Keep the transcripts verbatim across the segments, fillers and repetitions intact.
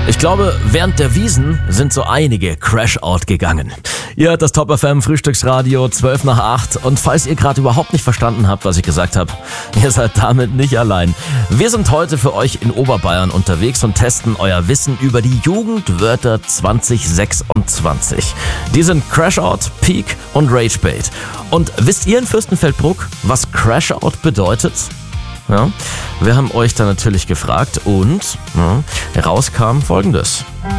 Ich glaube, während der Wiesen sind so einige Crash-Out gegangen. Ihr hört das Top F M Frühstücksradio zwölf nach acht und falls ihr gerade überhaupt nicht verstanden habt, was ich gesagt habe, ihr seid damit nicht allein. Wir sind heute für euch in Oberbayern unterwegs und testen euer Wissen über die Jugendwörter zwanzig sechsundzwanzig. Die sind Crash-Out, Peak und Rage-Bait. Und wisst ihr in Fürstenfeldbruck, was Crash-Out bedeutet? Ja, wir haben euch da natürlich gefragt und ja, herauskam Folgendes.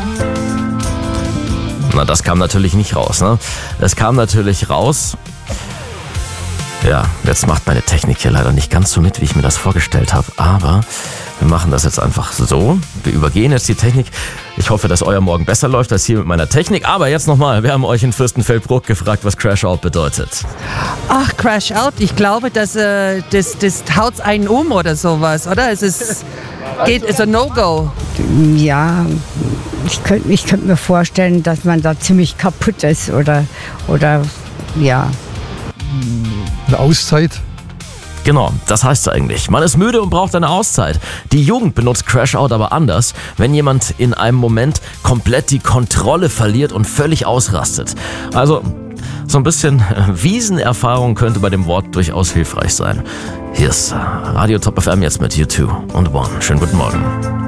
Na, das kam natürlich nicht raus, ne? Es kam natürlich raus. Ja, jetzt macht meine Technik hier leider nicht ganz so mit, wie ich mir das vorgestellt habe, aber wir machen das jetzt einfach so. Wir übergehen jetzt die Technik. Ich hoffe, dass euer Morgen besser läuft als hier mit meiner Technik. Aber jetzt nochmal, wir haben euch in Fürstenfeldbruck gefragt, was Crash-Out bedeutet. Ach, Crash-Out, ich glaube, das, äh, das, das haut einen um oder sowas, oder? Es ist, geht, ist ein No-Go. Ja, ich könnte ich könnt mir vorstellen, dass man da ziemlich kaputt ist oder, oder ja. Eine Auszeit? Genau, das heißt eigentlich. Man ist müde und braucht eine Auszeit. Die Jugend benutzt Crash-Out aber anders, wenn jemand in einem Moment komplett die Kontrolle verliert und völlig ausrastet. Also, so ein bisschen Wiesenerfahrung könnte bei dem Wort durchaus hilfreich sein. Hier ist Radio Top F M jetzt mit U zwei und One. Schönen guten Morgen.